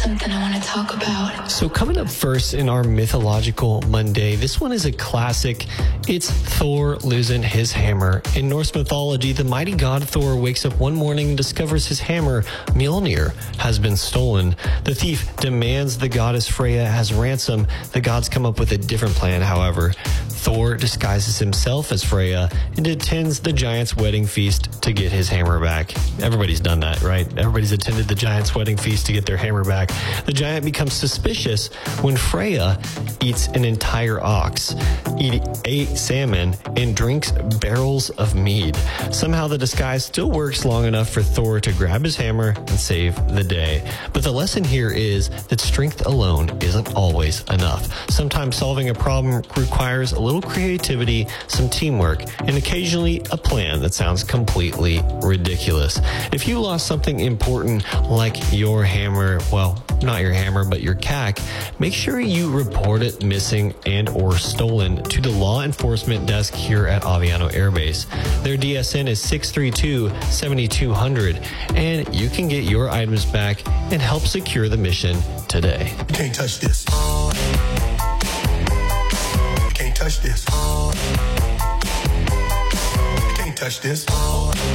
Something I want to talk about. So coming up first in our mythological Monday, this one is a classic. It's Thor losing his hammer. In Norse mythology, the mighty god Thor wakes up one morning and discovers his hammer, Mjolnir, has been stolen. The thief demands the goddess Freya as ransom. The gods come up with a different plan, however. Thor disguises himself as Freya and attends the giant's wedding feast to get his hammer back. Everybody's done that, right? Everybody's attended the giant's wedding feast to get their hammer back. The giant becomes suspicious when Freya eats an entire ox, ate salmon, and drinks barrels of mead. Somehow the disguise still works long enough for Thor to grab his hammer and save the day. But the lesson here is that strength alone isn't always enough. Sometimes solving a problem requires a little creativity, some teamwork, and occasionally a plan that sounds completely ridiculous. If you lost something important like your hammer, well, not your hammer, but your CAC, make sure you report it missing and or stolen to the law enforcement desk here at Aviano Air Base. Their DSN is 632-7200, and you can get your items back and help secure the mission today. You can't touch this. You can't touch this. You can't touch this.